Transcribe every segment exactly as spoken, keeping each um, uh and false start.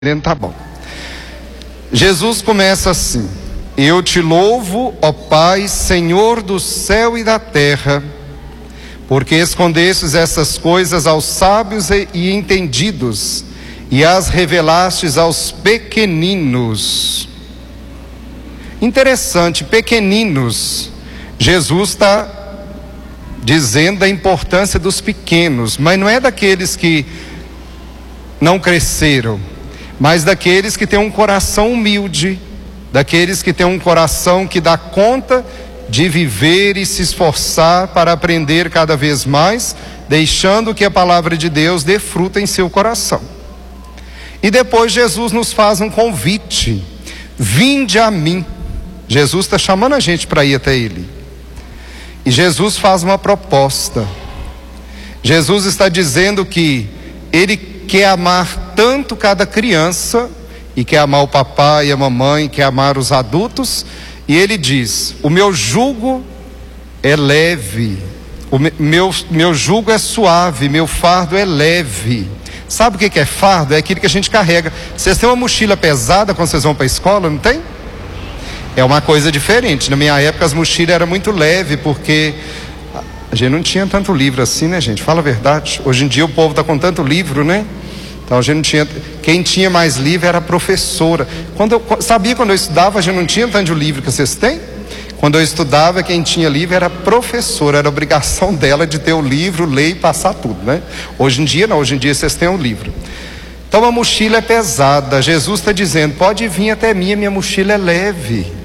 Tá bom. Jesus começa assim: eu te louvo, ó Pai, Senhor do céu e da terra, porque escondestes essas coisas aos sábios e entendidos e as revelastes aos pequeninos. Interessante, pequeninos. Jesus está dizendo a importância dos pequenos, mas não é daqueles que não cresceram, mas daqueles que têm um coração humilde, daqueles que têm um coração que dá conta de viver e se esforçar para aprender cada vez mais, deixando que a palavra de Deus dê fruto em seu coração. E depois Jesus nos faz um convite: vinde a mim. Jesus está chamando a gente para ir até Ele. E Jesus faz uma proposta. Jesus está dizendo que Ele quer amar tanto cada criança, e quer amar o papai e a mamãe, quer amar os adultos, e Ele diz: o meu jugo é leve, o meu, meu jugo é suave, meu fardo é leve. Sabe o que é fardo? É aquilo que a gente carrega. Vocês têm uma mochila pesada quando vocês vão para a escola, não tem? É uma coisa diferente. Na minha época as mochilas eram muito leves, porque a gente não tinha tanto livro assim, né, gente? Fala a verdade. Hoje em dia o povo está com tanto livro, né? Então a gente não tinha. Quem tinha mais livro era a professora. Quando eu, sabia, quando eu estudava, a gente não tinha tanto livro que vocês têm? Quando eu estudava, quem tinha livro era a professora. Era a obrigação dela de ter o livro, ler e passar tudo, né? Hoje em dia não, hoje em dia vocês têm o livro. Então a mochila é pesada. Jesus está dizendo: pode vir até mim, a minha mochila é leve.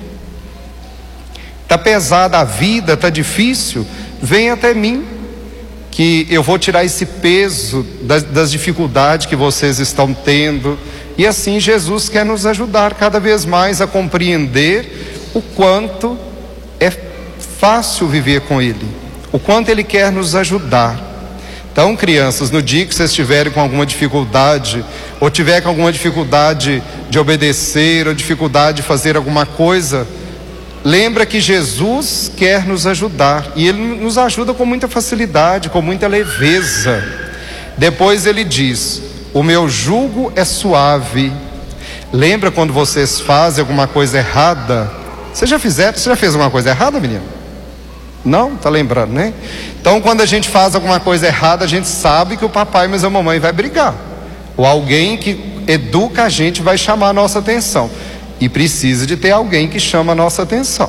Está pesada a vida, está difícil, vem até mim, que eu vou tirar esse peso das, das dificuldades que vocês estão tendo. E assim Jesus quer nos ajudar cada vez mais a compreender o quanto é fácil viver com Ele, o quanto Ele quer nos ajudar. Então, crianças, no dia que vocês estiverem com alguma dificuldade, ou tiver com alguma dificuldade de obedecer, ou dificuldade de fazer alguma coisa, lembra que Jesus quer nos ajudar, e Ele nos ajuda com muita facilidade, com muita leveza. Depois Ele diz: o meu jugo é suave. Lembra quando vocês fazem alguma coisa errada? Você já fizeram? Você já fez alguma coisa errada, menino? Não? Tá lembrando, né? Então, quando a gente faz alguma coisa errada, a gente sabe que o papai, mas a mamãe vai brigar, ou alguém que educa a gente vai chamar a nossa atenção. E precisa de ter alguém que chama a nossa atenção.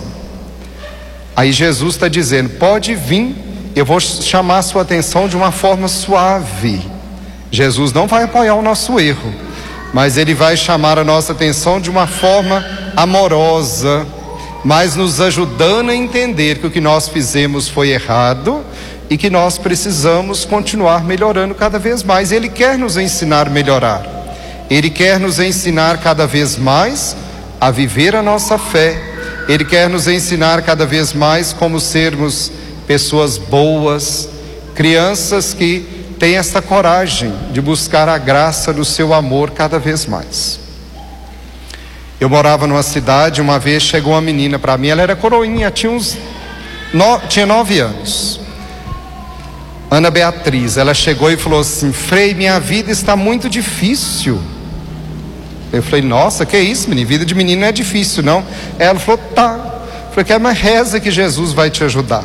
Aí Jesus está dizendo: pode vir, eu vou chamar a sua atenção de uma forma suave. Jesus não vai apoiar o nosso erro, mas Ele vai chamar a nossa atenção de uma forma amorosa, mas nos ajudando a entender que o que nós fizemos foi errado e que nós precisamos continuar melhorando cada vez mais. Ele quer nos ensinar a melhorar. Ele quer nos ensinar cada vez mais a viver a nossa fé. Ele quer nos ensinar cada vez mais como sermos pessoas boas, crianças que têm essa coragem de buscar a graça do seu amor cada vez mais. Eu morava numa cidade, uma vez chegou uma menina para mim, ela era coroinha, tinha uns no, tinha nove anos, Ana Beatriz. Ela chegou e falou assim: Frei, minha vida está muito difícil. Eu falei: nossa, que isso, menina? Vida de menino não é difícil, não. Ela falou: tá. Eu falei: que mas reza que Jesus vai te ajudar.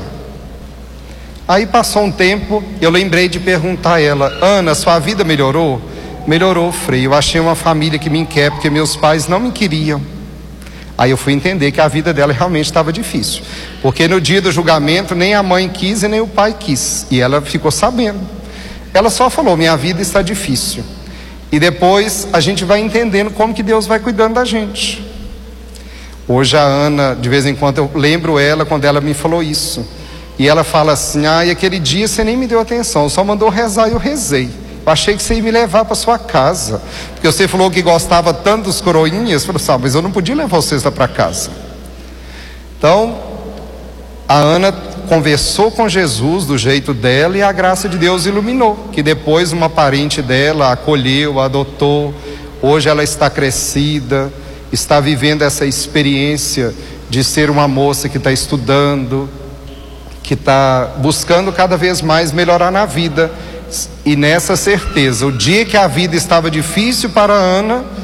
Aí passou um tempo, eu lembrei de perguntar a ela: Ana, sua vida melhorou? Melhorou, Frei. Eu achei uma família que me quer, porque meus pais não me queriam. Aí eu fui entender que a vida dela realmente estava difícil, porque no dia do julgamento nem a mãe quis e nem o pai quis, e ela ficou sabendo. Ela só falou: minha vida está difícil. E depois a gente vai entendendo como que Deus vai cuidando da gente. Hoje a Ana, de vez em quando eu lembro ela quando ela me falou isso. E ela fala assim: ah, e aquele dia você nem me deu atenção, só mandou rezar e eu rezei. Eu achei que você ia me levar para sua casa, porque você falou que gostava tanto dos coroinhas. Eu falei assim: ah, mas eu não podia levar vocês lá para casa. Então a Ana conversou com Jesus do jeito dela, e a graça de Deus iluminou, que depois uma parente dela a acolheu, a adotou. Hoje ela está crescida, está vivendo essa experiência de ser uma moça que está estudando, que está buscando cada vez mais melhorar na vida. E nessa certeza, o dia que a vida estava difícil para a Ana,